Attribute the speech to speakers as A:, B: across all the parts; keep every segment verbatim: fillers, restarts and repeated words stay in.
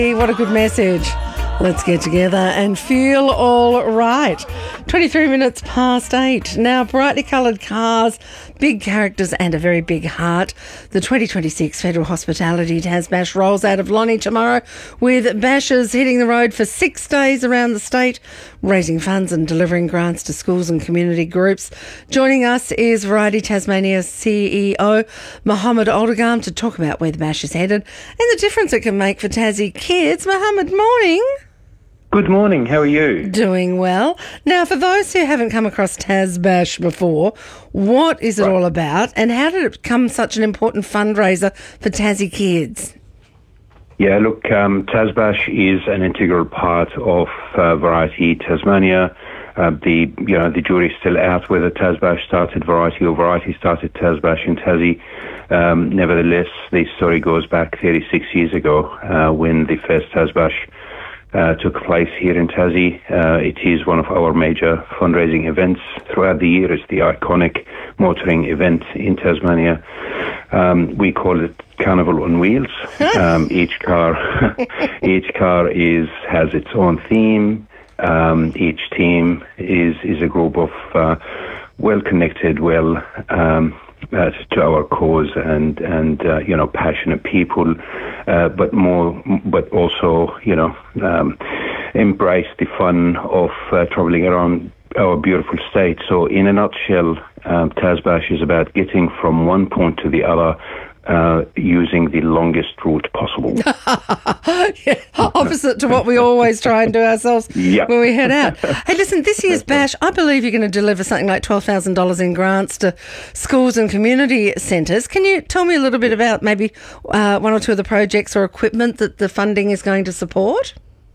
A: What a good message. Let's get together and feel all right. twenty-three minutes past eight. Now, brightly coloured cars, big characters and a very big heart. The twenty twenty-six Federal Hospitality TasBash rolls out of Lonnie tomorrow with bashers hitting the road for six days around the state, raising funds and delivering grants to schools and community groups. Joining us is Variety Tasmania C E O Mohammed Oldegam to talk about where the bash is headed and the difference it can make for Tassie kids. Mohammed, morning.
B: Good morning. How are you?
A: Doing well. Now, for those who haven't come across TasBash before, what is it
B: Right.
A: all about and how did it become such an important fundraiser for Tassie kids?
B: Yeah, look, um, TasBash is an integral part of uh, Variety Tasmania. Uh, the you know the jury's still out whether TasBash started Variety or Variety started TasBash in Tassie. Um, nevertheless, the story goes back thirty-six years ago uh, when the first TasBash Uh, took place here in Tassie. Uh, it is one of our major fundraising events throughout the year. It's the iconic motoring event in Tasmania. Um, we call it Carnival on Wheels. Um, each car, each car is has its own theme. Um, each team is is a group of uh, well-connected, well um, uh, to our cause and and uh, you know passionate people. Uh, but more, but also, you know, um, embrace the fun of uh, traveling around our beautiful state. So, in a nutshell, um, TasBash is about getting from one point to the other uh, using the longest route possible.
A: Yeah, opposite to what we always try and do ourselves
B: Yep.
A: when we head out. Hey, listen, this year's bash, I believe you're going to deliver something like twelve thousand dollars in grants to schools and community centres. Can you tell me a little bit about maybe uh, one or two of the projects or equipment that the funding is going to support?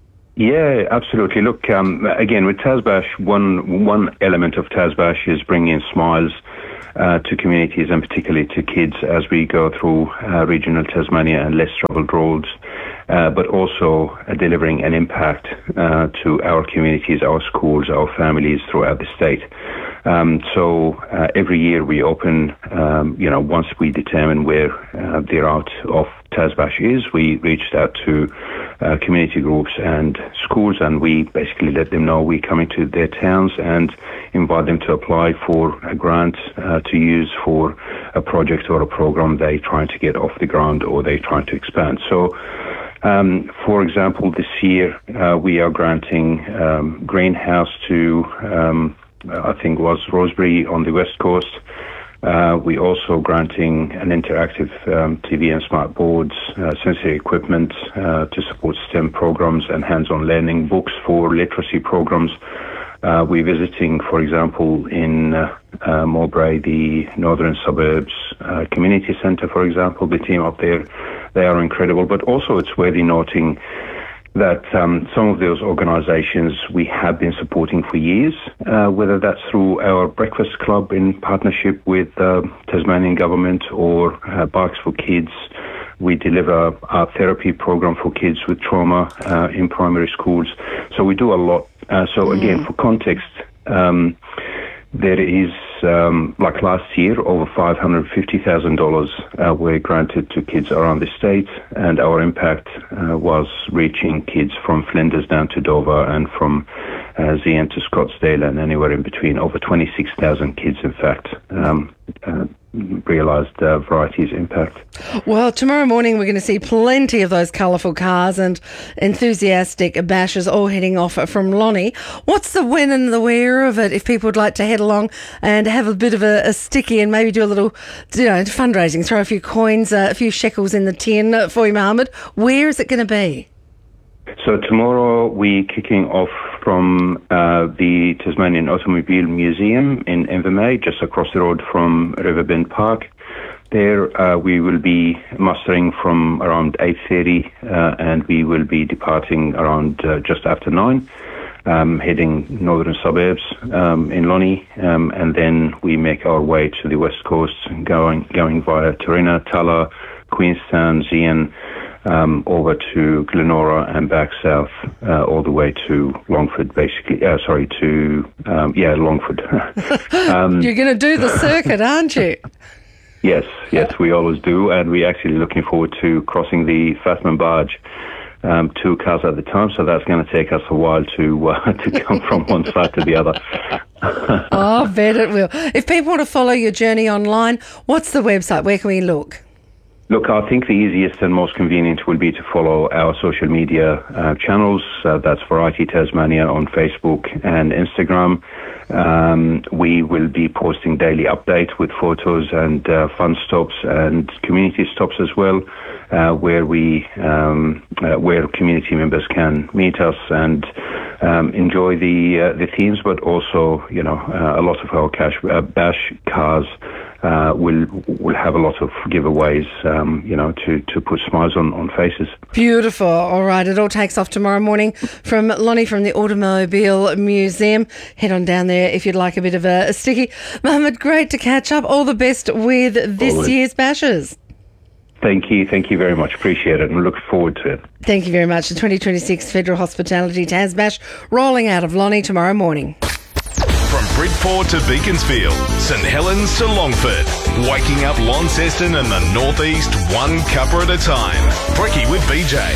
B: Yeah, absolutely. Look, um, again, with TasBash, one one element of TasBash is bringing smiles uh, to communities and particularly to kids as we go through uh, regional Tasmania and less travelled roads, uh, but also uh, delivering an impact uh, to our communities, our schools, our families throughout the state. Um, so uh, every year we open, um, you know, once we determine where uh, the route of TasBash is, we reached out to uh, community groups and schools, and we basically let them know we're coming to their towns and invite them to apply for a grant uh, to use for a project or a program they're trying to get off the ground or they're trying to expand. So, um, for example, this year uh, we are granting um, greenhouse to um, I think was Rosebery on the west coast. Uh, we also granting an interactive um, T V and smart boards, uh, sensory equipment uh, to support STEM programs and hands-on learning, books for literacy programs. Uh, we're visiting, for example, in uh, uh, Mowbray, the Northern Suburbs uh, Community Centre, for example. The team up there, they are incredible. But also it's worthy noting that um, some of those organisations we have been supporting for years, uh, whether that's through our Breakfast Club in partnership with uh, Tasmanian Government or uh, Bikes for Kids. We deliver our therapy program for kids with trauma uh, in primary schools. So we do a lot. Uh, so again, for context, um, there is, um, like last year, over five hundred fifty thousand dollars uh, were granted to kids around the state, and our impact uh, was reaching kids from Flinders down to Dover and from uh, Zeehan to Scottsdale and anywhere in between. Over twenty-six thousand kids, in fact, um, uh, realised uh, Variety's impact.
A: Well, tomorrow morning we're going to see plenty of those colourful cars and enthusiastic bashers all heading off from Lonnie. What's the when and the where of it if people would like to head along and have a bit of a, a sticky and maybe do a little, you know, fundraising, throw a few coins, uh, a few shekels in the tin for you, Mohammed? Where is it going to be?
B: So tomorrow we're kicking off from uh, the Tasmanian Automobile Museum in Invermay, just across the road from Riverbend Park. There uh, we will be mustering from around eight thirty uh, and we will be departing around uh, just after nine, um, heading northern suburbs um, in Lonnie, um, and then we make our way to the west coast, going going via Turina, Tulla, Queenstown, Zeehan, Um, over to Glenora and back south, uh, all the way to Longford, basically. Uh, sorry, to, um, yeah, Longford. um,
A: You're going to do the circuit, aren't you?
B: Yes, yes, we always do, and we're actually looking forward to crossing the Fatman Barge um, two cars at the time, so that's going to take us a while to uh, to come from one side to the other.
A: Oh, I bet it will. If people want to follow your journey online, what's the website? Where can we look?
B: Look, I think the easiest and most convenient will be to follow our social media uh, channels. Uh, that's Variety Tasmania on Facebook and Instagram. Um, we will be posting daily updates with photos and uh, fun stops and community stops as well, uh, where we um, uh, where community members can meet us and um, enjoy the uh, the themes, but also, you know, uh, a lot of our cash uh, bash cars. Uh, will will have a lot of giveaways, um, you know, to, to put smiles on, on faces.
A: Beautiful. All right, it all takes off tomorrow morning from Lonnie from the Automobile Museum. Head on down there if you'd like a bit of a, a sticky. Mohammed, great to catch up. All the best with this Always. year's bashes.
B: Thank you. Thank you very much. Appreciate it and look forward to it.
A: Thank you very much. The twenty twenty-six Federal Hospitality Tasbash rolling out of Lonnie tomorrow morning.
C: From Bridport to Beaconsfield, St Helens to Longford, waking up Launceston and the Northeast one cuppa at a time. Brekkie with B J.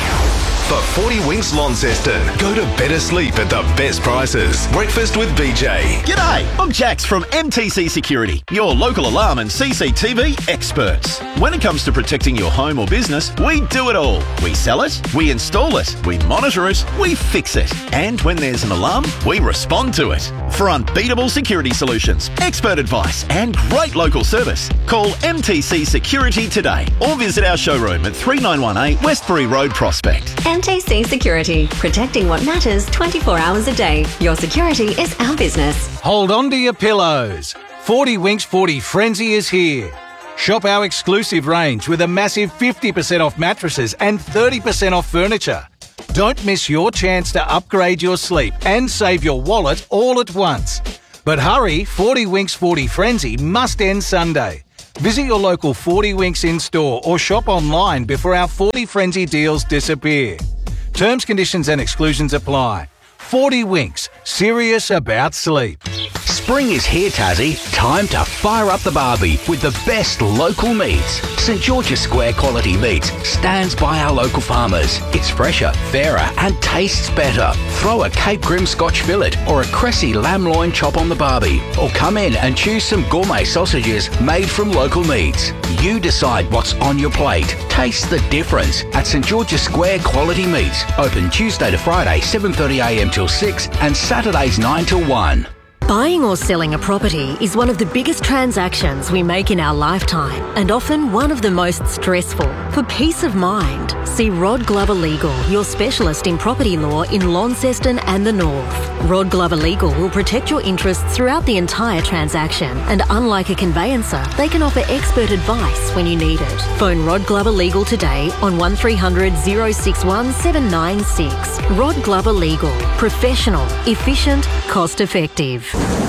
C: For forty Winks Launceston, go to better sleep at the best prices. Breakfast with B J.
D: G'day, I'm Jax from M T C Security, your local alarm and C C T V experts. When it comes to protecting your home or business, we do it all. We sell it, we install it, we monitor it, we fix it. And when there's an alarm, we respond to it. For unbeatable security solutions, expert advice and great local service, call M T C Security today or visit our showroom at three nine one eight Westbury Road, Prospect.
E: M T C Security, protecting what matters twenty-four hours a day. Your security is our business.
F: Hold on to your pillows. forty Winks forty Frenzy is here. Shop our exclusive range with a massive fifty percent off mattresses and thirty percent off furniture. Don't miss your chance to upgrade your sleep and save your wallet all at once. But hurry, forty Winks forty Frenzy must end Sunday. Visit your local forty Winks in-store or shop online before our forty Frenzy deals disappear. Terms, conditions and exclusions apply. forty Winks, serious about sleep.
G: Spring is here, Tassie. Time to fire up the barbie with the best local meats. St George's Square quality meats stands by our local farmers. It's fresher, fairer and tastes better. Throw a Cape Grim Scotch fillet or a Cressy lamb loin chop on the barbie. Or come in and choose some gourmet sausages made from local meats. You decide what's on your plate. Taste the difference at St George's Square quality meats. Open Tuesday to Friday, seven thirty a m till six and Saturdays nine till one.
H: Buying or selling a property is one of the biggest transactions we make in our lifetime and often one of the most stressful. For peace of mind, see Rod Glover Legal, your specialist in property law in Launceston and the North. Rod Glover Legal will protect your interests throughout the entire transaction, and unlike a conveyancer, they can offer expert advice when you need it. Phone Rod Glover Legal today on one three hundred, oh six one, seven nine six. Rod Glover Legal. Professional, efficient, cost effective.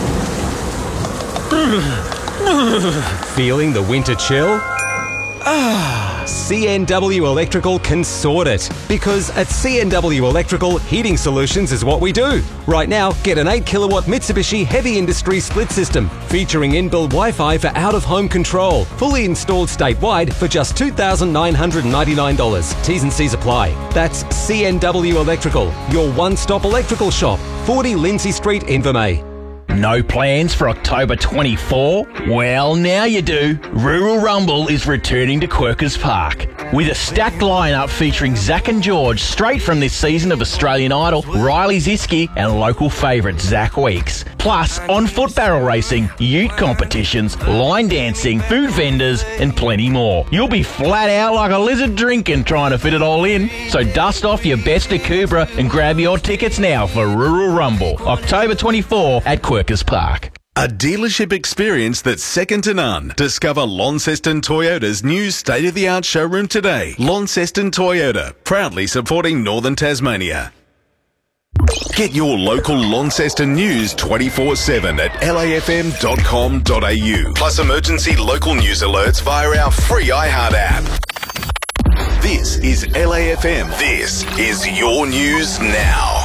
I: Feeling the winter chill? Ah, C N W Electrical can sort it. Because at C N W Electrical, heating solutions is what we do. Right now, get an eight kilowatt Mitsubishi Heavy Industry split system featuring inbuilt Wi-Fi for out-of-home control, fully installed statewide for just two thousand nine hundred ninety-nine dollars. T's and C's apply. That's C N W Electrical, your one-stop electrical shop, forty Lindsay Street, Invermay.
J: No plans for October twenty-fourth? Well, now you do. Rural Rumble is returning to Quirkers Park. With a stacked lineup featuring Zach and George straight from this season of Australian Idol, Riley Ziski and local favourite Zach Weeks. Plus, on-foot barrel racing, ute competitions, line dancing, food vendors and plenty more. You'll be flat out like a lizard drinking trying to fit it all in. So dust off your best Akubra and grab your tickets now for Rural Rumble, October twenty-fourth at Quirkers Park.
C: A dealership experience that's second to none. Discover Launceston Toyota's new state-of-the-art showroom today. Launceston Toyota, proudly supporting Northern Tasmania. Get your local Launceston news twenty-four seven at L A F M dot com dot A U. Plus emergency local news alerts via our free iHeart app. This is L A F M. This is your news now.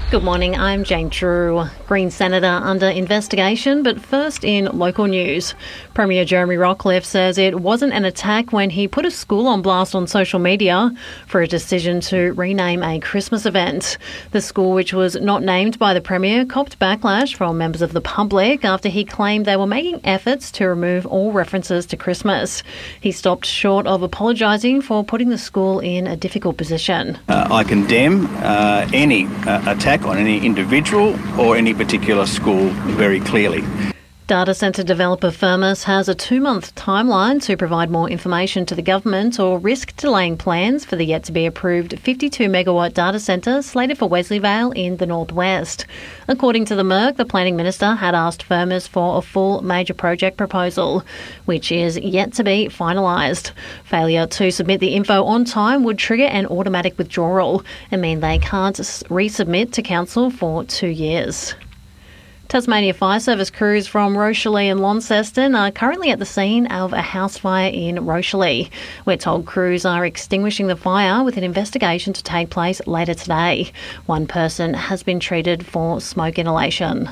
K: Good morning, I'm Jane Drew. Green Senator under investigation, but first in local news. Premier Jeremy Rockliff says it wasn't an attack when he put a school on blast on social media for a decision to rename a Christmas event. The school, which was not named by the Premier, copped backlash from members of the public after he claimed they were making efforts to remove all references to Christmas. He stopped short of apologising for putting the school in a difficult position.
L: Uh, I condemn uh, any uh, attack on any individual or any particular school very clearly.
K: Data centre developer Firmus has a two-month timeline to provide more information to the government or risk delaying plans for the yet-to-be-approved fifty-two megawatt data centre slated for Wesleyvale in the northwest. According to the M E R C, the Planning Minister had asked Firmus for a full major project proposal, which is yet to be finalised. Failure to submit the info on time would trigger an automatic withdrawal and mean they can't resubmit to Council for two years. Tasmania Fire Service crews from Rochelle and Launceston are currently at the scene of a house fire in Rochelle. We're told crews are extinguishing the fire with an investigation to take place later today. One person has been treated for smoke inhalation.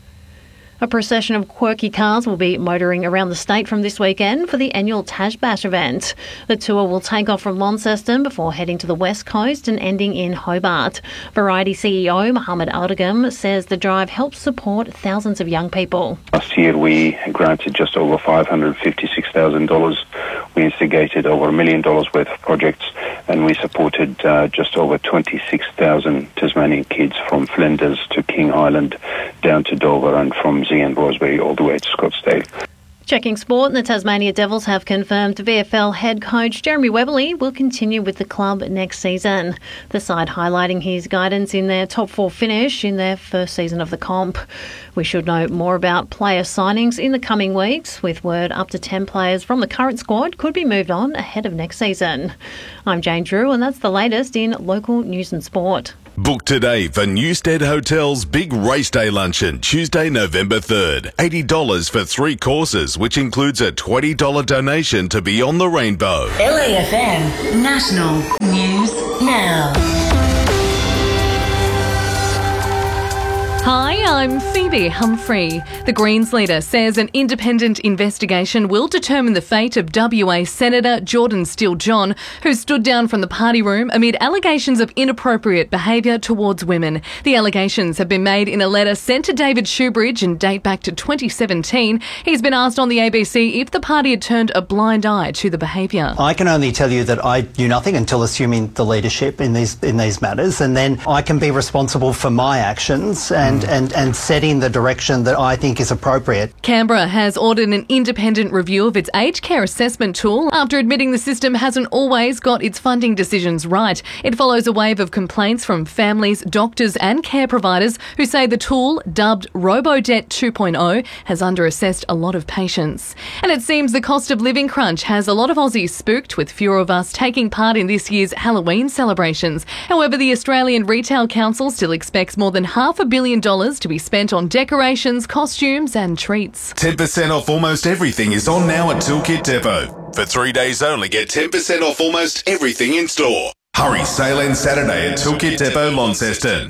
K: A procession of quirky cars will be motoring around the state from this weekend for the annual Taj Bash event. The tour will take off from Launceston before heading to the west coast and ending in Hobart. Variety C E O Mohammed Aldagam says the drive helps support thousands of young people.
B: Last year we granted just over five hundred fifty-six thousand dollars. We instigated over a million dollars worth of projects, and we supported uh, just over twenty-six thousand Tasmanian kids from Flinders to King Island down to Dover, and from Z and Rosebery all the way to Scottsdale.
K: Checking sport, the Tasmania Devils have confirmed V F L head coach Jeremy Webberley will continue with the club next season. The side highlighting his guidance in their top four finish in their first season of the comp. We should know more about player signings in the coming weeks, with word up to ten players from the current squad could be moved on ahead of next season. I'm Jane Drew, and that's the latest in local news and sport.
C: Book today for Newstead Hotel's Big Race Day Luncheon, Tuesday, November third. eighty dollars for three courses, which includes a twenty dollars donation to Beyond the Rainbow.
M: L A F M National News Now.
N: Hi, I'm Phoebe Humphrey. The Greens leader says an independent investigation will determine the fate of W A Senator Jordan Steele-John, who stood down from the party room amid allegations of inappropriate behaviour towards women. The allegations have been made in a letter sent to David Shoebridge and date back to twenty seventeen. He's been asked on the A B C if the party had turned a blind eye to the behaviour.
O: I can only tell you that I knew nothing until assuming the leadership in these in these matters, and then I can be responsible for my actions and And, and setting the direction that I think is appropriate.
N: Canberra has ordered an independent review of its aged care assessment tool after admitting the system hasn't always got its funding decisions right. It follows a wave of complaints from families, doctors and care providers who say the tool, dubbed RoboDebt two point oh, has underassessed a lot of patients. And it seems the cost of living crunch has a lot of Aussies spooked, with fewer of us taking part in this year's Halloween celebrations. However, the Australian Retail Council still expects more than half a billion dollars to be spent on decorations, costumes and treats.
C: ten percent off almost everything is on now at Toolkit Depot. For three days only, get ten percent off almost everything in store. Hurry, sale ends Saturday at Toolkit Depot, Launceston.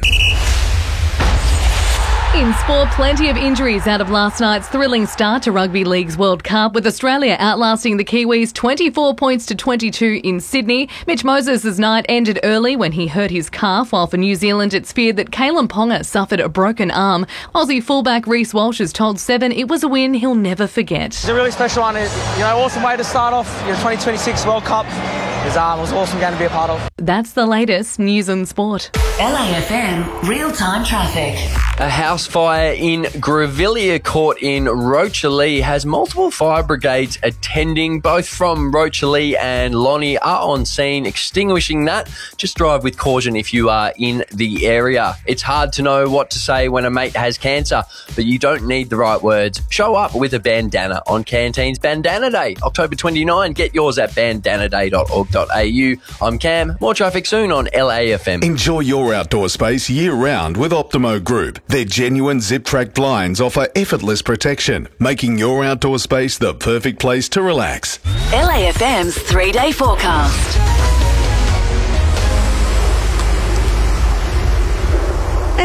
N: In sport, plenty of injuries out of last night's thrilling start to Rugby League's World Cup, with Australia outlasting the Kiwis twenty-four points to twenty-two in Sydney. Mitch Moses' night ended early when he hurt his calf, while for New Zealand it's feared that Kalen Ponga suffered a broken arm. Aussie fullback Reece Walsh has told Seven it was a win he'll never forget.
P: It's a really special one. You know, awesome way to start off your twenty twenty-six World Cup. It was, um, it was an awesome game to be a part of.
N: That's the latest news and sport.
M: L A F M real-time traffic.
Q: A house fire in Grevillea Court in Rochelle has multiple fire brigades attending. Both from Rochelle and Lonnie are on scene extinguishing that. Just drive with caution if you are in the area. It's hard to know what to say when a mate has cancer, but you don't need the right words. Show up with a bandana on Canteen's Bandana Day, October twenty-ninth. Get yours at bandana day dot org dot a u. I'm Cam. More traffic soon on L A F M.
C: Enjoy your outdoor space year-round with Optimo Group. Their genuine zip-track blinds offer effortless protection, making your outdoor space the perfect place to relax.
M: L A F M's three-day forecast.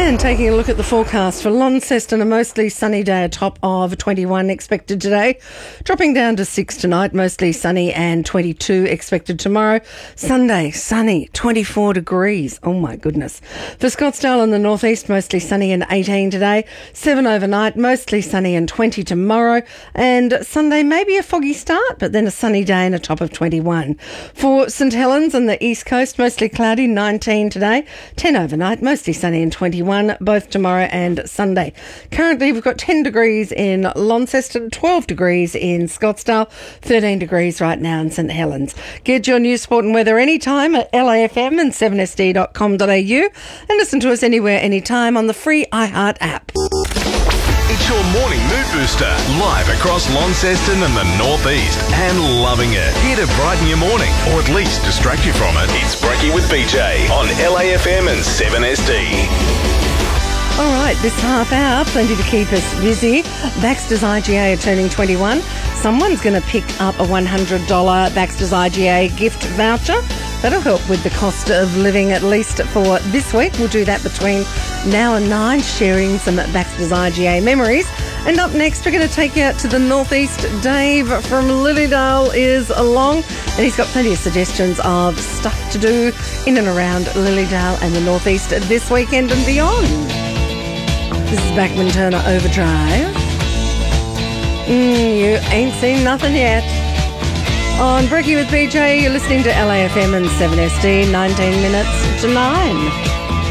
A: And taking a look at the forecast for Launceston, a mostly sunny day, a top of twenty-one expected today. Dropping down to six tonight, mostly sunny, and twenty-two expected tomorrow. Sunday, sunny, twenty-four degrees. Oh my goodness. For Scottsdale in the northeast, mostly sunny and eighteen today. seven overnight, mostly sunny and twenty tomorrow. And Sunday, maybe a foggy start, but then a sunny day and a top of twenty-one. For St Helens and the east coast, mostly cloudy, nineteen today. ten overnight, mostly sunny and twenty-one, both tomorrow and Sunday. Currently, we've got ten degrees in Launceston, twelve degrees in Scottsdale, thirteen degrees right now in St Helens. Get your news, sport and weather anytime at L A F M and seven S D dot com dot a u and listen to us anywhere, anytime on the free iHeart app.
C: It's your morning mood booster, live across Launceston and the northeast, and loving it. Here to brighten your morning, or at least distract you from it. It's Brekkie with B J on L A F M and seven S D.
A: All right, this half hour, plenty to keep us busy. Baxter's I G A are turning twenty-one. Someone's going to pick up a one hundred dollars Baxter's I G A gift voucher. That'll help with the cost of living, at least for this week. We'll do that between now and nine, sharing some Baxter's I G A memories. And up next, we're going to take you out to the northeast. Dave from Lilydale is along, and he's got plenty of suggestions of stuff to do in and around Lilydale and the northeast this weekend and beyond. This is Bachman Turner Overdrive. Mm, you ain't seen nothing yet. On Brekkie with B J, you're listening to L A F M and seven S D, nineteen minutes to nine.